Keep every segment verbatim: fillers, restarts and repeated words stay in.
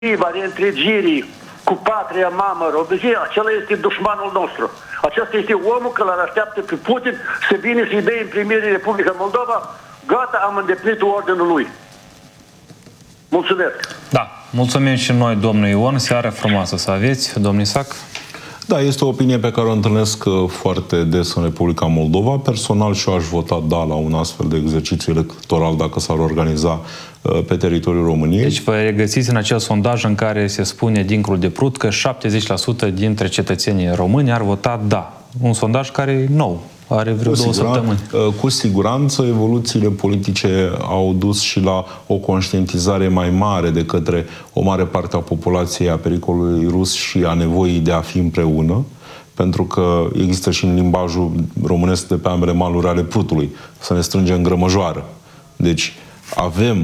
împotriva reîntregirii cu patria mamă România, acela este dușmanul nostru. Acesta este omul care îl așteaptă pe Putin să vină să-i dea în primire Republica Moldova. Gata, am îndeplinit ordinul lui. Mulțumesc! Da, mulțumim și noi, domnul Ion. Seară frumoasă să aveți, domnul Isaac. Da, este o opinie pe care o întâlnesc foarte des în Republica Moldova. Personal și eu aș vota da la un astfel de exercițiu electoral dacă s-ar organiza pe teritoriul României. Deci vă regăsiți în acel sondaj în care se spune dincolo de Prut că șaptezeci la sută dintre cetățenii români ar vota da. Un sondaj care e nou. Are vreo două săptămâni. Cu siguranță, evoluțiile politice au dus și la o conștientizare mai mare de către o mare parte a populației a pericolului rus și a nevoii de a fi împreună, pentru că există și în limbajul românesc de pe ambele maluri ale Prutului, să ne strângem în grămăjoară. Deci avem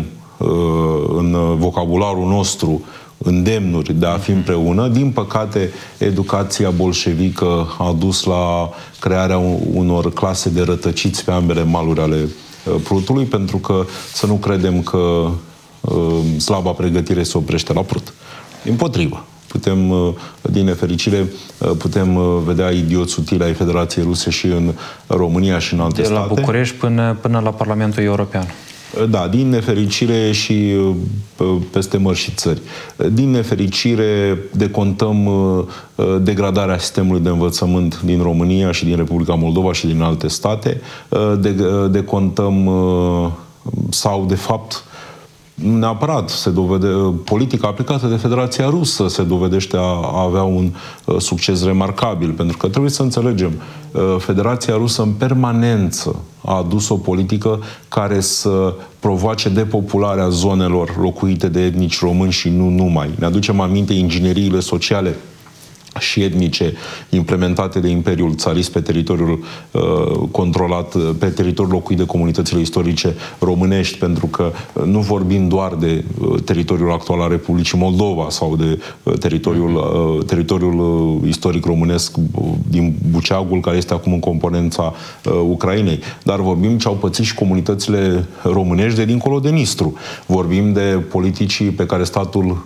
în vocabularul nostru îndemnuri de a fi împreună. Din păcate, educația bolșevică a dus la crearea unor clase de rătăciți pe ambele maluri ale Prutului, pentru că să nu credem că uh, slaba pregătire se oprește la Prut. Împotrivă. Putem, din nefericire, putem vedea idioți utili ai Federației Ruse și în România și în alte de la state. De la București până, până la Parlamentul European. Da, din nefericire și peste mări și țări. Din nefericire decontăm degradarea sistemului de învățământ din România și din Republica Moldova și din alte state. Decontăm sau, de fapt, neapărat se dovede, politica aplicată de Federația Rusă se dovedește a avea un succes remarcabil, pentru că trebuie să înțelegem, Federația Rusă în permanență a adus o politică care să provoace depopularea zonelor locuite de etnici români și nu numai. Ne aducem aminte ingineriile sociale și etnice implementate de Imperiul Țarist pe teritoriul uh, controlat, pe teritoriul locuit de comunitățile istorice românești, pentru că nu vorbim doar de uh, teritoriul actual al Republicii Moldova sau de uh, teritoriul, uh, teritoriul uh, istoric românesc uh, din Buceagul, care este acum în componența uh, Ucrainei, dar vorbim ce au pățit și comunitățile românești de dincolo de Nistru. Vorbim de politicii pe care statul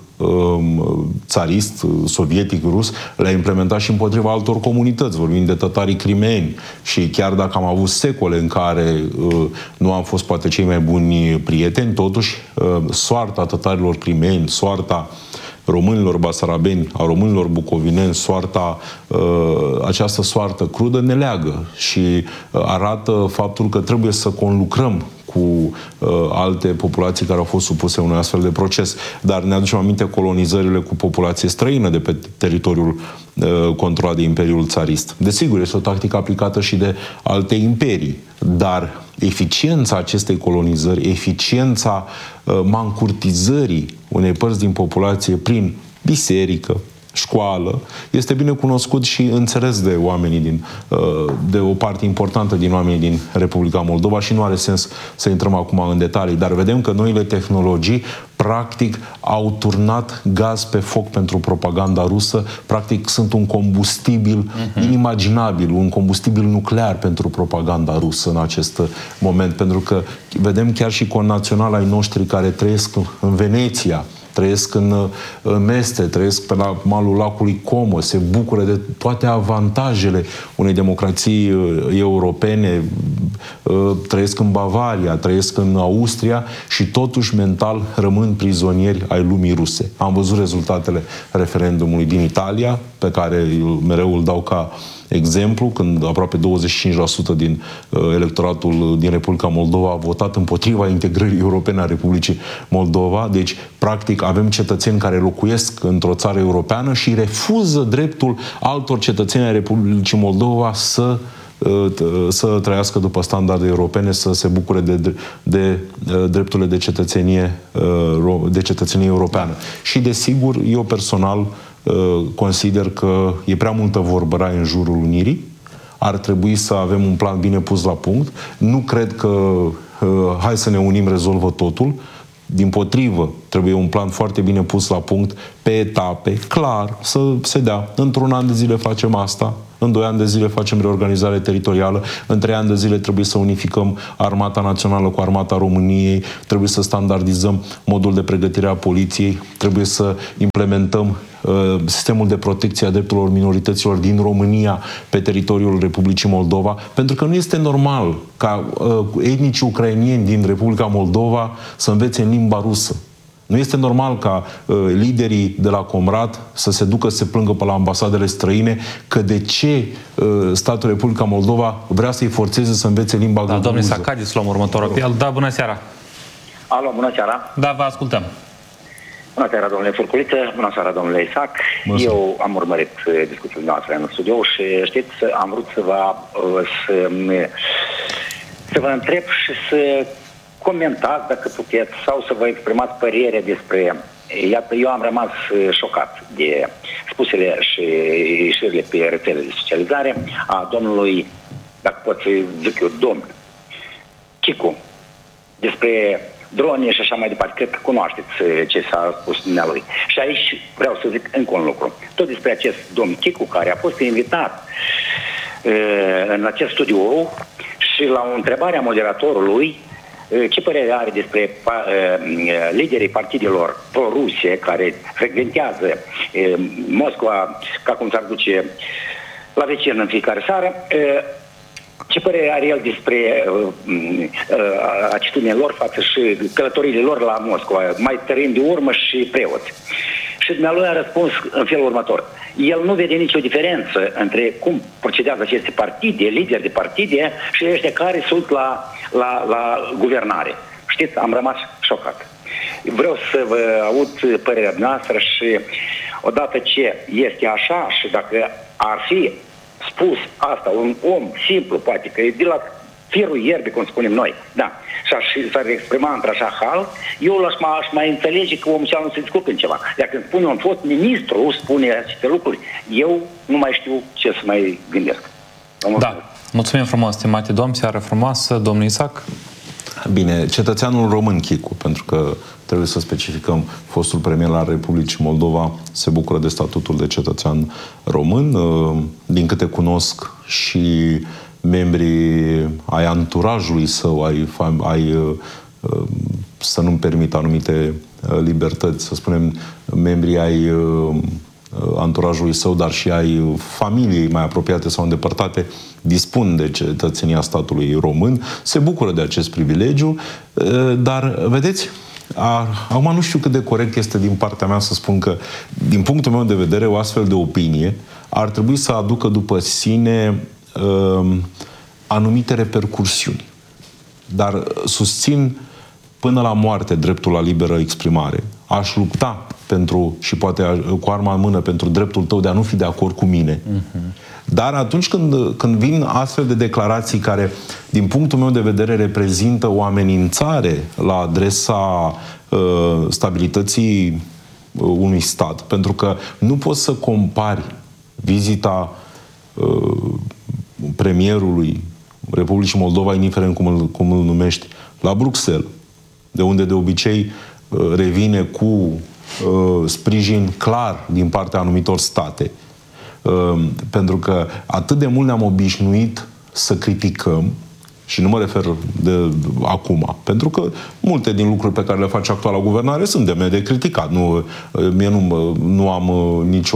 țarist, sovietic, rus, le-a implementat și împotriva altor comunități. Vorbim de tătarii crimeeni și chiar dacă am avut secole în care uh, nu am fost poate cei mai buni prieteni, totuși uh, soarta tătarilor crimeeni, soarta românilor basarabeni, a românilor bucovineni, soarta, uh, această soartă crudă ne leagă și uh, arată faptul că trebuie să conlucrăm cu uh, alte populații care au fost supuse unui astfel de proces. Dar ne aducem aminte colonizările cu populație străină de pe teritoriul uh, controlat de Imperiul Țarist. Desigur, este o tactică aplicată și de alte imperii, dar eficiența acestei colonizări, eficiența uh, mancurtizării unei părți din populație prin biserică, școală, este bine cunoscut și înțeles de oamenii din, de o parte importantă din oamenii din Republica Moldova și nu are sens să intrăm acum în detalii, dar vedem că noile tehnologii practic au turnat gaz pe foc pentru propaganda rusă, practic sunt un combustibil uh-huh. inimaginabil, un combustibil nuclear pentru propaganda rusă în acest moment, pentru că vedem chiar și connaționali ai noștri care trăiesc în Veneția, trăiesc în, în Mestre, trăiesc pe la malul lacului Como, se bucură de toate avantajele unei democrații europene, trăiesc în Bavaria, trăiesc în Austria și totuși mental rămân prizonieri ai lumii ruse. Am văzut rezultatele referendumului din Italia, pe care mereu îl dau ca exemplu, când aproape douăzeci și cinci la sută din uh, electoratul din Republica Moldova a votat împotriva integrării europene a Republicii Moldova. Deci, practic, avem cetățeni care locuiesc într-o țară europeană și refuză dreptul altor cetățeni ai Republicii Moldova să să trăiască după standarde europene, să se bucure de, de, de drepturile de cetățenie, de cetățenie europeană. Și, desigur, eu personal consider că e prea multă vorbăraie în jurul unirii. Ar trebui să avem un plan bine pus la punct. Nu cred că hai să ne unim, rezolvă totul. Dimpotrivă, trebuie un plan foarte bine pus la punct, pe etape, clar, să se dea. Într-un an de zile facem asta, în doi ani de zile facem reorganizare teritorială, în trei ani de zile trebuie să unificăm Armata Națională cu Armata României, trebuie să standardizăm modul de pregătire a poliției, trebuie să implementăm sistemul de protecție a drepturilor minorităților din România pe teritoriul Republicii Moldova, pentru că nu este normal ca uh, etnicii ucrainieni din Republica Moldova să învețe în limba rusă. Nu este normal ca uh, liderii de la Comrat să se ducă să se plângă pe la ambasadele străine că de ce uh, statul Republica Moldova vrea să-i forțeze să învețe limba da, domnule Sacadis, luăm următorul apel. Da, bună seara! Alo, bună seara! Da, vă ascultăm! Bună seara, domnule Furculiță, bună seara, domnule Isaac. Bună. Eu am urmărit discuțiile noastre în studio și știți, am vrut să vă, să, să vă întreb și să comentați, dacă puteți, sau să vă exprimați părerea despre... Iată, eu am rămas șocat de spusele și ieșirile pe rețelele de socializare a domnului, dacă pot să zic eu, domn Chicu, despre drone și așa mai departe. Cred că cunoașteți ce s-a spus dumnealui. Și aici vreau să zic încă un lucru. Tot despre acest domn Chicu, care a fost invitat uh, în acest studio și la o întrebare a moderatorului uh, ce părere are despre uh, liderii partidelor pro-ruse care frecventează uh, Moscova, ca cum s-ar duce la vecin în fiecare seară, uh, ce părere are el despre uh, uh, atitudinea lor față și călătoriile lor la Moscova, mai tărind de urmă și preoți. Și dumnealui a răspuns în felul următor. El nu vede nicio diferență între cum procedează aceste partide, lideri de partide și ăștia care sunt la, la, la guvernare. Știți, am rămas șocat. Vreau să vă aud părerea noastră și odată ce este așa și dacă ar fi spus asta, un om simplu, poate că e de la firul ierbii, cum spunem noi, da, și s-ar exprima într-așa hal, eu l-aș mai, aș mai înțelege că omul nu se discută în ceva. Dacă când spune un fost ministru, spune aceste lucruri, eu nu mai știu ce să mai gândesc. Da, mulțumim frumos, stimate domn, seară frumoasă, domnul Isaac. Bine, cetățeanul român Chicu, pentru că trebuie să specificăm, fostul premier al Republicii Moldova se bucură de statutul de cetățean român. Din câte cunosc și membrii ai anturajului său, ai, ai să nu-mi permit anumite libertăți, să spunem, membrii ai anturajului său, dar și ai familiei mai apropiate sau îndepărtate, dispun de cetățenia statului român, se bucură de acest privilegiu, dar, vedeți, acum nu știu cât de corect este din partea mea să spun că, din punctul meu de vedere, o astfel de opinie ar trebui să aducă după sine uh, anumite repercursiuni. Dar susțin până la moarte dreptul la liberă exprimare. Aș lupta pentru, și poate cu arma în mână, pentru dreptul tău de a nu fi de acord cu mine. Uh-huh. Dar atunci când, când vin astfel de declarații care, din punctul meu de vedere, reprezintă o amenințare la adresa uh, stabilității uh, unui stat, pentru că nu poți să compari vizita uh, premierului Republicii Moldova, indiferent cum îl, cum îl numești, la Bruxelles, de unde de obicei uh, revine cu uh, sprijin clar din partea anumitor state. Uh, pentru că atât de mult ne-am obișnuit să criticăm, și nu mă refer de, de acum, pentru că multe din lucruri pe care le face actuala guvernare sunt demne de criticat. Nu, mie nu, nu am nicio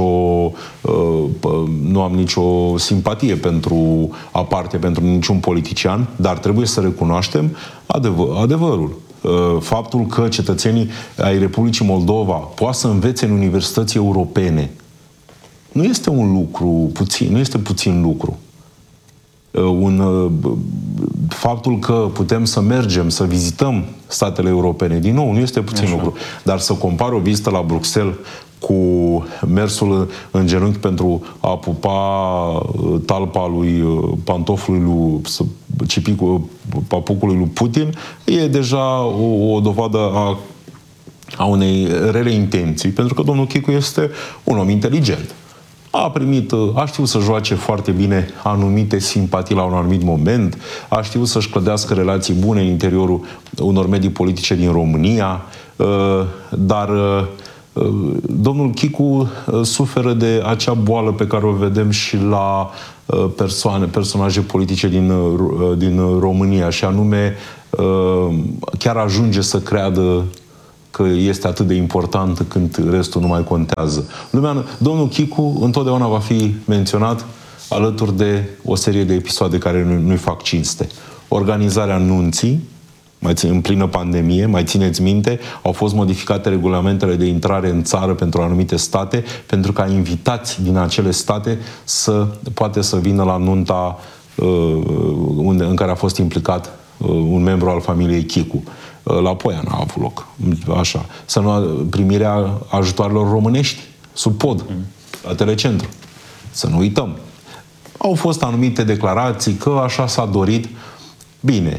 nu am nicio simpatie pentru aparte pentru niciun politician, dar trebuie să recunoaștem adevăr, adevărul. Faptul că cetățenii ai Republicii Moldova poate să învețe în universități europene nu este un lucru puțin, nu este puțin lucru. Un, faptul că putem să mergem, să vizităm statele europene, din nou, nu este puțin Așa. lucru. Dar să compar o vizită la Bruxelles cu mersul în genunchi pentru a pupa talpa lui, pantofului lui, cipicul, papucului lui Putin, e deja o, o dovadă a, a unei rele intenții, pentru că domnul Chicu este un om inteligent. A primit, a știut să joace foarte bine anumite simpatii la un anumit moment, a știut să-și clădească relații bune în interiorul unor medii politice din România, dar Domnul Chicu suferă de acea boală pe care o vedem și la persoane, personaje politice din, din România, și anume chiar ajunge să creadă că este atât de important când restul nu mai contează. Lumea, domnul Chicu întotdeauna va fi menționat alături de o serie de episoade care nu, nu-i fac cinste. Organizarea nunții, mai țin, în plină pandemie, mai țineți minte, au fost modificate regulamentele de intrare în țară pentru anumite state, pentru ca invitați din acele state să poate să vină la nunta uh, unde, în care a fost implicat uh, un membru al familiei Chicu. Uh, la Poiana a avut loc. Așa. Să nu, primirea ajutoarelor românești sub pod, la Telecentru. Să nu uităm. Au fost anumite declarații că așa s-a dorit. Bine,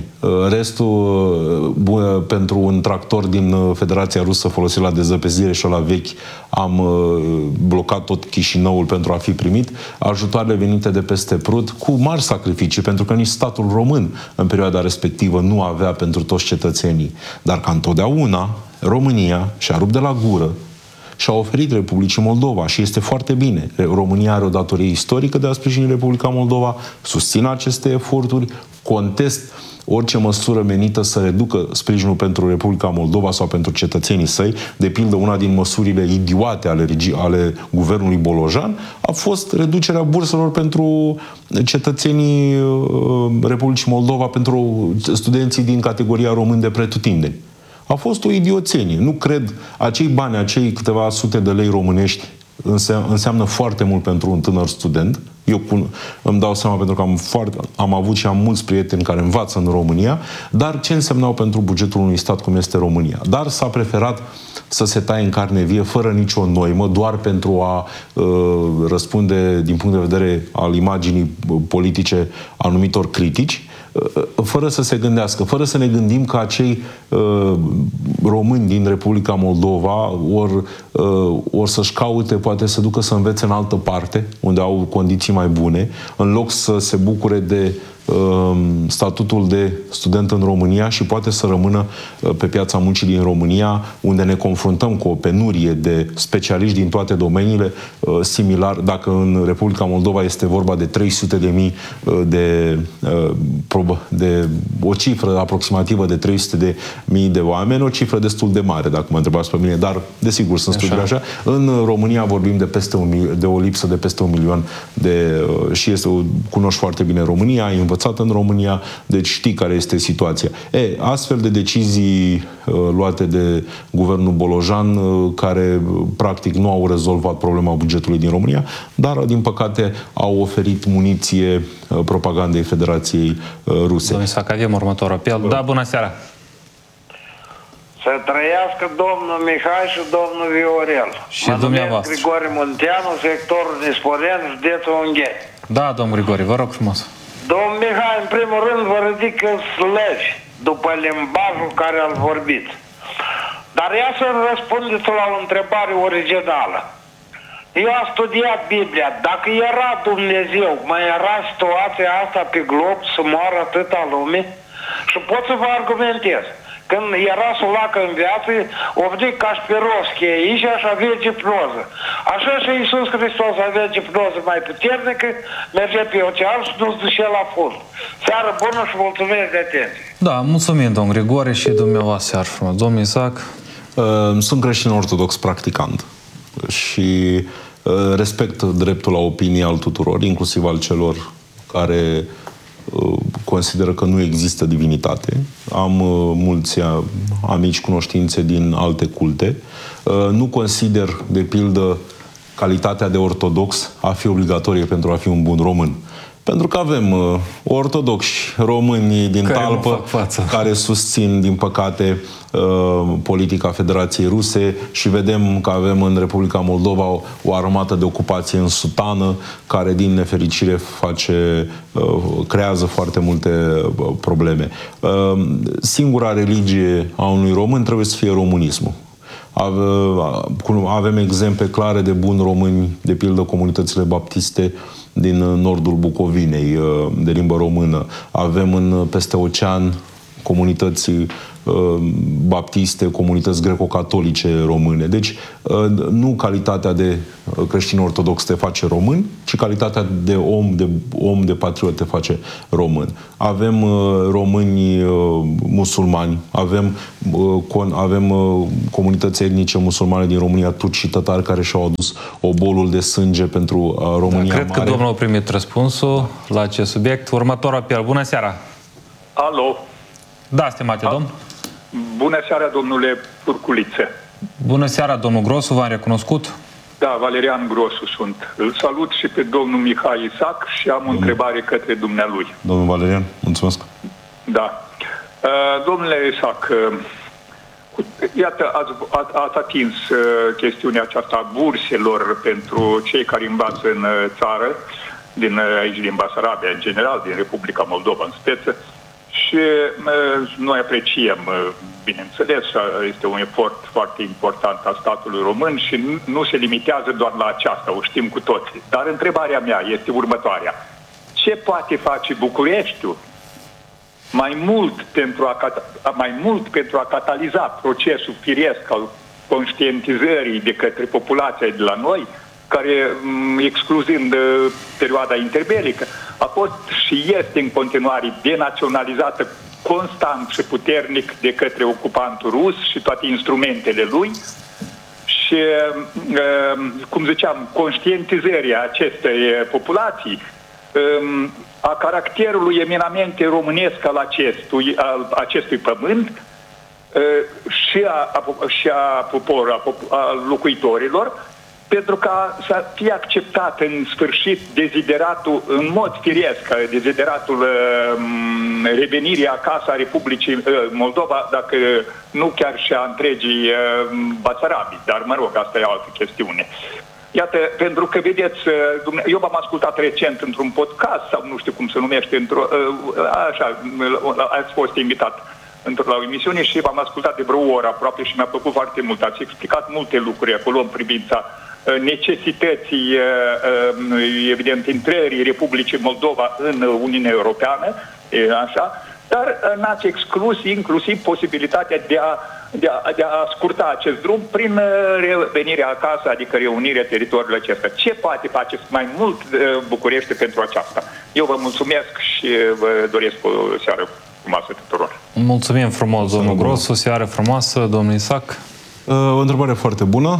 restul pentru un tractor din Federația Rusă folosit la dezăpezire și la vechi am blocat tot Chișinăul pentru a fi primit ajutoarele venite de peste Prut cu mari sacrificii, pentru că nici statul român în perioada respectivă nu avea pentru toți cetățenii. Dar ca întotdeauna, România și-a rupt de la gură și a oferit Republicii Moldova și este foarte bine. România are o datorie istorică de a sprijini Republica Moldova, susțin aceste eforturi, contest orice măsură menită să reducă sprijinul pentru Republica Moldova sau pentru cetățenii săi. De pildă, una din măsurile idiote ale, ale guvernului Bolojan a fost reducerea burselor pentru cetățenii Republicii Moldova, pentru studenții din categoria români de pretutindeni. A fost o idioțenie. Nu cred, acei bani, acei câteva sute de lei românești înseamnă foarte mult pentru un tânăr student. Eu îmi dau seama pentru că am, foarte, am avut și am mulți prieteni care învață în România, dar ce însemnau pentru bugetul unui stat cum este România? Dar s-a preferat să se taie în carne vie, fără nicio noimă, doar pentru a uh, răspunde din punct de vedere al imaginii politice anumitor critici, fără să se gândească, fără să ne gândim că acei uh, români din Republica Moldova or, uh, or să-și caute, poate să ducă să învețe în altă parte, unde au condiții mai bune, în loc să se bucure de uh, statutul de student în România și poate să rămână uh, pe piața muncii din România, unde ne confruntăm cu o penurie de specialiști din toate domeniile, uh, similar, dacă în Republica Moldova este vorba de trei sute de mii uh, de uh, de o cifră aproximativă de trei sute de mii de oameni, o cifră destul de mare, dacă mă întrebați pe mine, dar desigur sunt studii așa. În România vorbim de, peste un, de o lipsă de peste un milion de, și este, cunoști foarte bine România, ai învățat în România, deci știi care este situația. E, astfel de decizii uh, luate de guvernul Bolojan, uh, care practic nu au rezolvat problema bugetului din România, dar din păcate au oferit muniție uh, propagandei Federației Ruse. Domnul Isac, avem următorul apel. Da, bună seara! Să trăiască domnul Mihai și domnul Viorel. Și mă dumneavoastră. Grigore Munteanu, sectorul Nisporen, județul Ungheni. Da, domnul Grigore, vă rog frumos. Domnul Mihai, în primul rând, vă ridic slăvi după limbajul care ați vorbit. Dar ia să răspundeți la o întrebare originală. Eu am studiat Biblia. Dacă era Dumnezeu, mai era situația asta pe glob să moară atâta lume? Și pot să vă argumentez. Când era sulacă în viață, o venit Cașpirovski aici și avea gipnoză. Așa și Iisus Hristos avea gipnoză mai puternică, mergea pe ocean și nu-ți ducea la fund. Seară bună și mulțumesc de atenție. Da, mulțumim, domn Grigore, și dumneavoastră seară frumos. Domnul Isaac? Sunt creștin ortodox practicant și respect dreptul la opinie al tuturor, inclusiv al celor care consideră că nu există divinitate. Am mulți amici, cunoștințe din alte culte. Nu consider, de pildă, calitatea de ortodox a fi obligatorie pentru a fi un bun român. Pentru că avem uh, ortodoxi români din care talpă care susțin, din păcate, uh, politica Federației Ruse și vedem că avem în Republica Moldova o, o armată de ocupație în sutană care, din nefericire, face, uh, creează foarte multe uh, probleme. Uh, singura religie a unui român trebuie să fie românismul. Avem exemple clare de buni români, de pildă comunitățile baptiste din nordul Bucovinei, de limbă română. Avem în peste ocean comunități baptiste, comunități greco-catolice române. Deci nu calitatea de creștin ortodox te face român, ci calitatea de om, de om, de patriot te face român. Avem români musulmani, avem, avem comunități etnice musulmane din România, turci și tatari, care și-au adus obolul de sânge pentru România da, cred mare. că domnul a primit răspunsul la acest subiect. Următor apel. Bună seara! Alo! Da, stimate domn. Bună seara, domnule Furculiță. Bună seara, domnul Grosu, v-am recunoscut. Da, Valerian Grosu sunt. Îl salut și pe domnul Mihai Isac și am o întrebare către dumnealui. Domnul Valerian, mulțumesc. Da. Uh, domnule Isac, uh, iată, ați, ați, ați atins uh, chestiunea aceasta a burselor pentru cei care învață în uh, țară, din, uh, aici din Basarabia în general, din Republica Moldova în speță. Și uh, noi apreciem, uh, bineînțeles, este un efort foarte important al statului român și nu, nu se limitează doar la aceasta, o știm cu toții. Dar întrebarea mea este următoarea. Ce poate face Bucureștiul mai mult pentru a, mai mult pentru a cataliza procesul firesc al conștientizării de către populația de la noi, care, excluzând perioada interbelică, a fost și este în continuare denaționalizată constant și puternic de către ocupantul rus și toate instrumentele lui. Și, cum ziceam, conștientizarea acestei populații, a caracterului eminamente românesc al acestui, al acestui pământ și a, a, și a poporului, a, a locuitorilor, pentru ca să fie acceptat în sfârșit dezideratul, în mod firesc, dezideratul uh, revenirii acasă a Republicii uh, Moldova, dacă nu chiar și a întregii uh, Basarabii, dar mă rog, asta e o altă chestiune. Iată, pentru că, vedeți, eu v-am ascultat recent într-un podcast, sau nu știu cum se numește, într-o, așa, ați fost invitat la o emisiune și v-am ascultat de vreo oră aproape și mi-a plăcut foarte mult. Ați explicat multe lucruri acolo în privința necesității, evident, intrării Republicii Moldova în Uniunea Europeană, așa, dar n-ați exclus inclusiv posibilitatea de a, de, a, de a scurta acest drum prin revenirea acasă, adică reunirea teritoriului acesta. Ce poate face mai mult București pentru aceasta? Eu vă mulțumesc și vă doresc o seară frumoasă tuturor. Mulțumim frumos, domnul Grosu, seară frumoasă, domnul Isac. O întrebare foarte bună.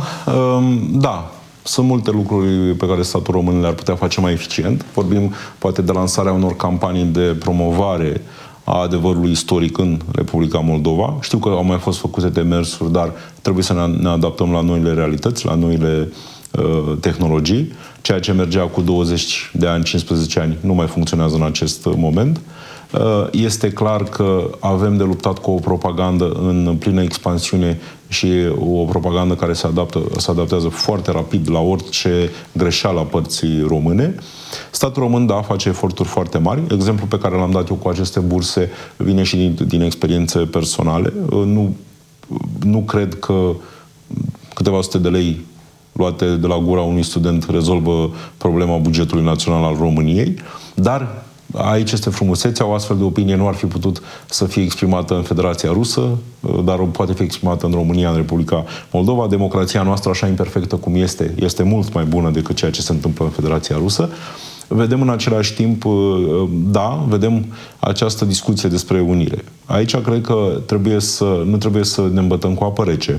Da, sunt multe lucruri pe care statul român le-ar putea face mai eficient. Vorbim poate de lansarea unor campanii de promovare a adevărului istoric în Republica Moldova. Știu că au mai fost făcute demersuri, dar trebuie să ne, ne adaptăm la noile realități, la noile uh, tehnologii. Ceea ce mergea cu douăzeci de ani, cincisprezece ani, nu mai funcționează în acest moment. Este clar că avem de luptat cu o propagandă în plină expansiune și o propagandă care se, adaptă, se adaptează foarte rapid la orice greșeală a părții române. Statul român, da, face eforturi foarte mari. Exemplul pe care l-am dat eu cu aceste burse vine și din, din experiențe personale. Nu, nu cred că câteva sute de lei luate de la gura unui student rezolvă problema bugetului național al României, dar aici este frumusețea, o astfel de opinie nu ar fi putut să fie exprimată în Federația Rusă, dar poate fi exprimată în România, în Republica Moldova. Democrația noastră, așa imperfectă cum este, este mult mai bună decât ceea ce se întâmplă în Federația Rusă. Vedem în același timp, da, vedem această discuție despre unire. Aici cred că trebuie să, nu trebuie să ne îmbătăm cu apă rece.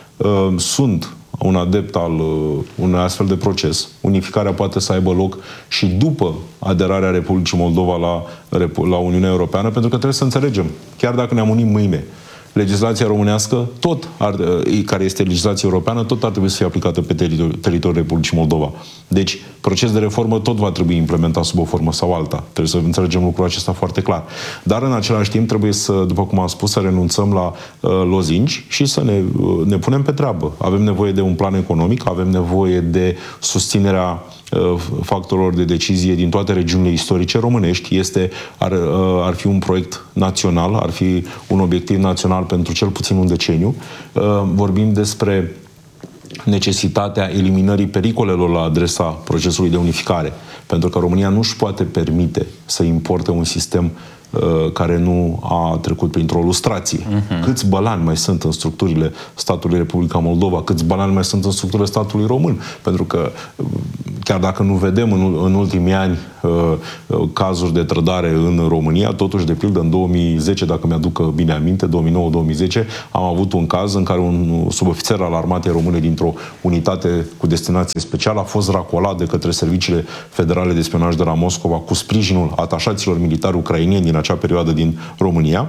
Sunt un adept al uh, unui astfel de proces. Unificarea poate să aibă loc și după aderarea Republicii Moldova la, la Uniunea Europeană, pentru că trebuie să înțelegem, chiar dacă ne-am unit mâine, legislația românească, tot ar, care este legislația europeană, tot ar trebui să fie aplicată pe teritoriul, teritoriul Republicii Moldova. Deci, proces de reformă tot va trebui implementat sub o formă sau alta. Trebuie să înțelegem lucrul acesta foarte clar. Dar, în același timp, trebuie să, după cum am spus, să renunțăm la uh, lozinci și să ne, uh, ne punem pe treabă. Avem nevoie de un plan economic, avem nevoie de susținerea factorilor de decizie din toate regiunile istorice românești. Este, ar, ar fi un proiect național, ar fi un obiectiv național pentru cel puțin un deceniu. Vorbim despre necesitatea eliminării pericolelor la adresa procesului de unificare, pentru că România nu își poate permite să importe un sistem care nu a trecut printr-o lustrație. Uh-huh. Câți bălani mai sunt în structurile statului Republica Moldova, câți bălani mai sunt în structurile statului român? Pentru că chiar dacă nu vedem în, în ultimii ani cazuri de trădare în România, totuși, de pildă, în două mii zece, dacă mi-aduc bine aminte, două mii nouă două mii zece, am avut un caz în care un subofițer al armatei române dintr-o unitate cu destinație specială a fost racolat de către serviciile federale de spionaj de la Moscova cu sprijinul atașaților militari ucraineni din acea perioadă din România.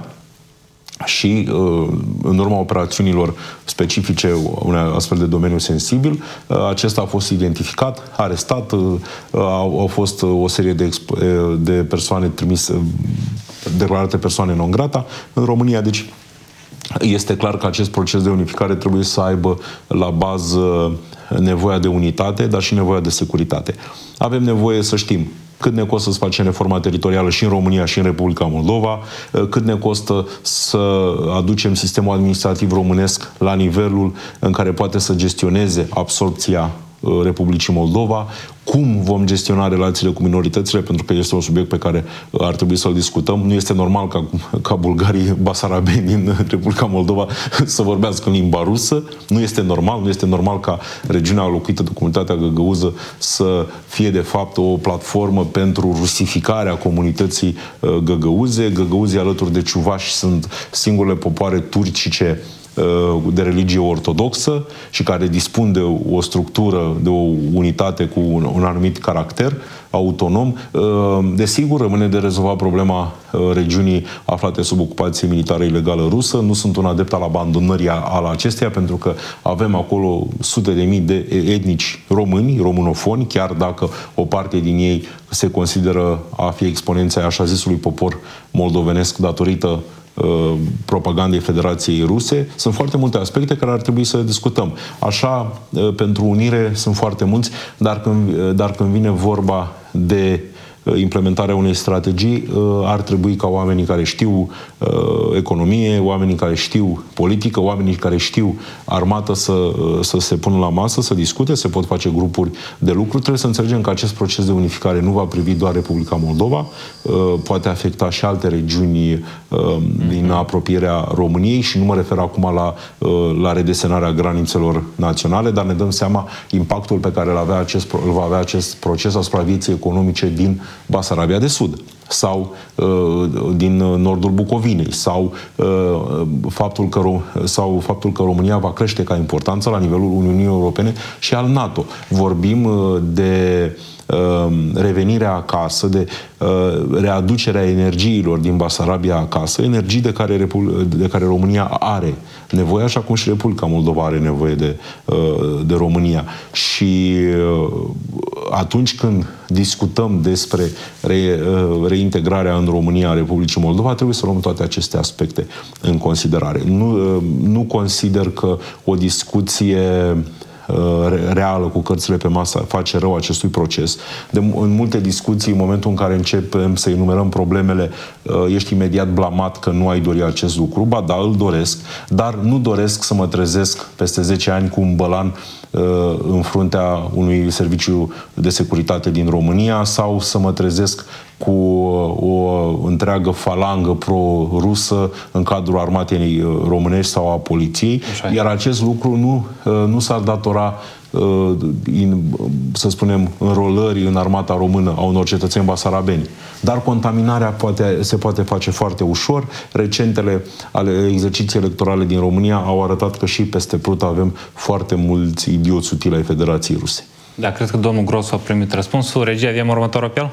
Și în urma operațiunilor specifice unui astfel de domeniu sensibil, acesta a fost identificat, arestat, au fost o serie de, de persoane trimise, declarate persoane non grata în România. Deci este clar că acest proces de unificare trebuie să aibă la bază nevoia de unitate, dar și nevoia de securitate. Avem nevoie să știm cât ne costă să facem reforma teritorială și în România și în Republica Moldova, cât ne costă să aducem sistemul administrativ românesc la nivelul în care poate să gestioneze absorbția Republicii Moldova, cum vom gestiona relațiile cu minoritățile, pentru că este un subiect pe care ar trebui să-l discutăm. Nu este normal ca, ca bulgarii basarabeni din Republica Moldova să vorbească în limba rusă. Nu este normal. Nu este normal ca regiunea locuită de comunitatea găgăuză să fie, de fapt, o platformă pentru rusificarea comunității găgăuze. Găgăuzii, alături de ciuvași, sunt singurele popoare turcice de religie ortodoxă și care dispun de o structură, de o unitate cu un, un anumit caracter autonom. Desigur, rămâne de rezolvat problema regiunii aflate sub ocupație militară ilegală rusă. Nu sunt un adept al abandonării al acesteia, pentru că avem acolo sute de mii de etnici români, românofoni, chiar dacă o parte din ei se consideră a fi exponența așa zisului popor moldovenesc datorită propagandei Federației Ruse. Sunt foarte multe aspecte care ar trebui să discutăm. Așa, pentru unire sunt foarte mulți, dar când, dar când vine vorba de implementarea unei strategii, ar trebui ca oamenii care știu economie, oamenii care știu politică, oamenii care știu armată să, să se pună la masă, să discute, se pot face grupuri de lucru. Trebuie să înțelegem că acest proces de unificare nu va privi doar Republica Moldova, poate afecta și alte regiuni din apropierea României și nu mă refer acum la, la redesenarea granițelor naționale, dar ne dăm seama impactul pe care îl, avea acest, îl va avea acest proces asupra vieții economice din Basarabia de Sud sau uh, din nordul Bucovinei sau, uh, faptul că, sau faptul că România va crește ca importanță la nivelul Uniunii Europene și al NATO. Vorbim uh, de uh, revenirea acasă, de uh, readucerea energiilor din Basarabia acasă, energii de care, Repul- de care România are nevoie, așa cum și Republica Moldova are nevoie de, uh, de România. Și uh, atunci când discutăm despre re, reintegrarea în România a Republicii Moldova, trebuie să luăm toate aceste aspecte în considerare. Nu, nu consider că o discuție reală cu cărțile pe masă face rău acestui proces. De, în multe discuții, în momentul în care începem să enumerăm problemele, ești imediat blamat că nu ai dori acest lucru. Ba da, îl doresc, dar nu doresc să mă trezesc peste zece ani cu un bălan în fruntea unui serviciu de securitate din România sau să mă trezesc cu o întreagă falangă pro-rusă în cadrul armatei românești sau a poliției. Așa. Iar acest lucru nu, nu s-ar datora, să spunem, înrolării în armata română a unor cetățeni basarabeni. Dar contaminarea poate, se poate face foarte ușor. Recentele ale exerciții electorale din România au arătat că și peste Prut avem foarte mulți idioți utili ai Federației Ruse. Da, cred că domnul Gros a primit răspunsul. Regia, avem următorul apel?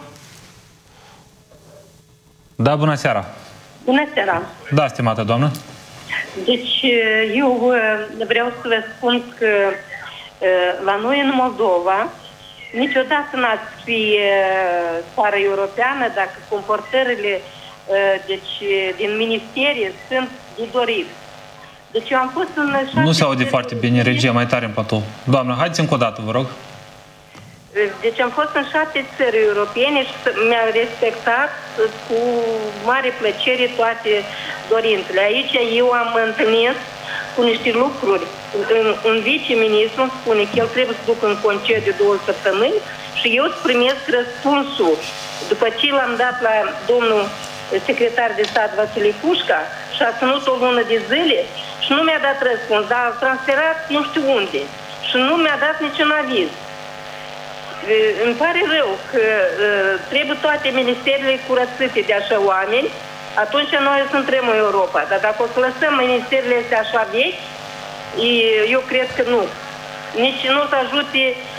Da, bună seara! Bună seara! Da, stimată doamnă! Deci, eu vreau să vă spun că la noi în Moldova niciodată n-ați fi țară europeană dacă comportările deci, din ministerie sunt de dorit. Deci eu am fost în... Nu se aude foarte bine, regia, mai tare în patou. Doamnă, haideți încă o dată, vă rog. Deci am fost în șapte țări europene și mi-am respectat cu mare plăcere toate dorințele. Aici eu am întâlnit cu niște lucruri. Un, un viceministru îmi spune că el trebuie să ducă în concediu două săptămâni și eu îți primesc răspunsul. După ce l-am dat la domnul secretar de stat Vasile Pușca și a ținut o lună de zile și nu mi-a dat răspuns, dar a transferat nu știu unde și nu mi-a dat niciun aviz. Îmi pare rău că trebuie toate ministerele curățite de așa oameni, atunci noi o să intrăm în Europa. Dar dacă o să lăsăm ministerele astea așa vechi, eu cred că nu. Nici nu o să ajute